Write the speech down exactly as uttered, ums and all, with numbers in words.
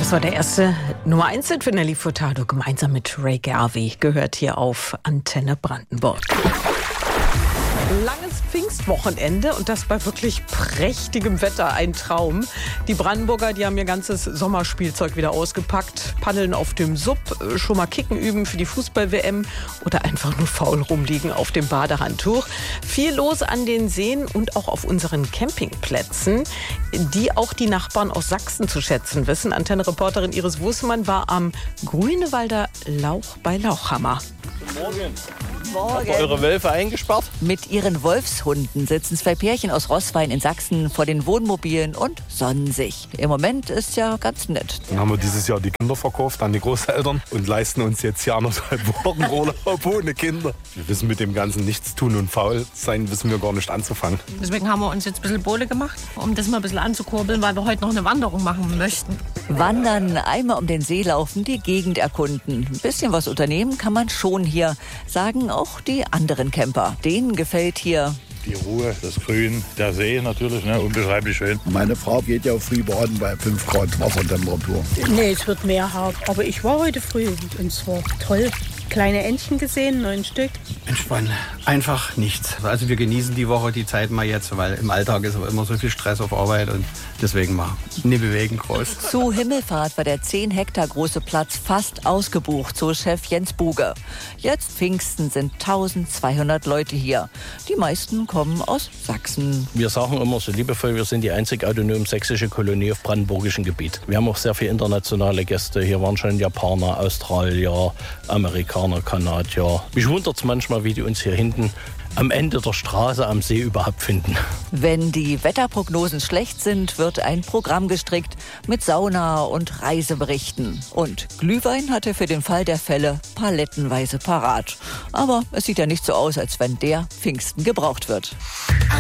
Das war der erste Nummer eins Hit für Nelly Furtado gemeinsam mit Ray Garvey. Gehört hier auf Antenne Brandenburg. Langes Pfingstwochenende und das bei wirklich prächtigem Wetter, ein Traum. Die Brandenburger, die haben ihr ganzes Sommerspielzeug wieder ausgepackt, paddeln auf dem Sub, schon mal Kicken üben für die Fußball-W M oder einfach nur faul rumliegen auf dem Badehandtuch. Viel los an den Seen und auch auf unseren Campingplätzen, die auch die Nachbarn aus Sachsen zu schätzen wissen. Antenne-Reporterin Iris Wußmann war am Grünewalder Lauch bei Lauchhammer. Morgen. Morgen. Habt ihr eure Wölfe eingesperrt? Mit ihren Wolfshunden sitzen zwei Pärchen aus Roßwein in Sachsen vor den Wohnmobilen und sonnen sich. Im Moment ist ja ganz nett. Dann haben wir dieses Jahr die Kinder verkauft an die Großeltern und leisten uns jetzt hier anderthalb Wochen Urlaub ohne Kinder. Wir wissen mit dem Ganzen nichts tun und faul sein, wissen wir gar nicht anzufangen. Deswegen haben wir uns jetzt ein bisschen Bohle gemacht, um das mal ein bisschen anzukurbeln, weil wir heute noch eine Wanderung machen möchten. Wandern, einmal um den See laufen, die Gegend erkunden. Ein bisschen was unternehmen kann man schon hier, sagen auch die anderen Camper. Denen gefällt hier die Ruhe, das Grün, der See natürlich, ne, unbeschreiblich schön. Meine Frau geht ja auf Freeboarden bei fünf Grad Wassertemperatur. Nee, es wird mehr hart. Aber ich war heute früh und es war toll. Kleine Entchen gesehen, neun Stück. Entspannen. Einfach nichts. Also wir genießen die Woche, die Zeit mal jetzt, weil im Alltag ist aber immer so viel Stress auf Arbeit und deswegen mal nie bewegen groß. Zu Himmelfahrt war der zehn Hektar große Platz fast ausgebucht, so Chef Jens Buge. Jetzt Pfingsten sind eintausendzweihundert Leute hier. Die meisten kommen aus Sachsen. Wir sagen immer so liebevoll, wir sind die einzig autonom sächsische Kolonie auf brandenburgischem Gebiet. Wir haben auch sehr viele internationale Gäste. Hier waren schon Japaner, Australier, Amerikaner, Kanadier. Mich wundert es manchmal, wie die uns hier hinten am Ende der Straße am See überhaupt finden. Wenn die Wetterprognosen schlecht sind, wird ein Programm gestrickt mit Sauna und Reiseberichten. Und Glühwein hatte für den Fall der Fälle palettenweise parat. Aber es sieht ja nicht so aus, als wenn der Pfingsten gebraucht wird.